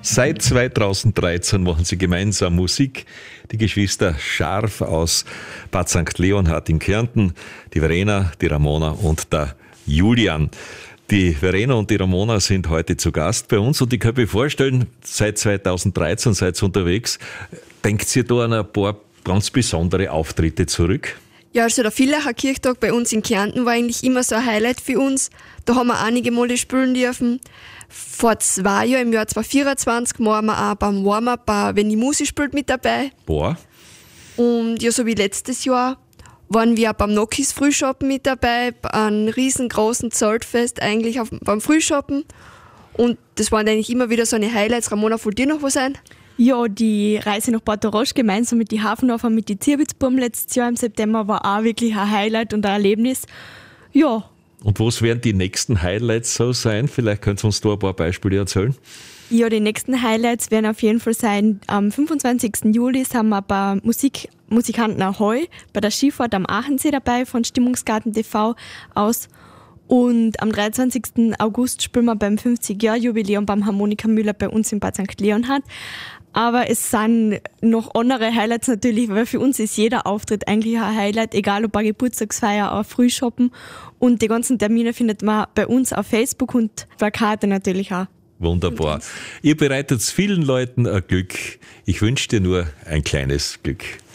Seit 2013 machen sie gemeinsam Musik. Die Geschwister Scharf aus Bad St. Leonhard in Kärnten, die Verena, die Ramona und der Julian. Die Verena und die Ramona sind heute zu Gast bei uns und ich kann mir vorstellen, seit 2013 seid ihr unterwegs. Denkt ihr da an ein paar ganz besondere Auftritte zurück? Ja, also der Villacher Kirchtag bei uns in Kärnten war eigentlich immer so ein Highlight für uns. Da haben wir einige Male spielen dürfen. Vor 2 Jahren, im Jahr 2024, waren wir auch beim Warm-Up Wenn die Musik spielt mit dabei. Boah. Und ja, so wie letztes Jahr waren wir auch beim Nokis Frühschoppen mit dabei, einem riesengroßen Zeltfest eigentlich beim Frühschoppen. Und das waren eigentlich immer wieder so eine Highlights. Ramona, wollt ihr noch was ein? Ja, die Reise nach Portorosch gemeinsam mit den Hafendorfer, mit den Zierbitzbuben letztes Jahr im September war auch wirklich ein Highlight und ein Erlebnis. Ja. Und was werden die nächsten Highlights so sein? Vielleicht könnt ihr uns da ein paar Beispiele erzählen. Ja, die nächsten Highlights werden auf jeden Fall sein, am 25. Juli sind wir bei Musikanten Ahoi, bei der Skifahrt am Aachensee dabei von Stimmungsgarten TV aus. Und am 23. August spielen wir beim 50-Jahr-Jubiläum beim Harmonika Müller bei uns in Bad St. Leonhard. Aber es sind noch andere Highlights natürlich, weil für uns ist jeder Auftritt eigentlich ein Highlight, egal ob eine Geburtstagsfeier, ein Frühshoppen. Und die ganzen Termine findet man bei uns auf Facebook und Plakate natürlich auch. Wunderbar. Ihr bereitet vielen Leuten ein Glück. Ich wünsche dir nur ein kleines Glück.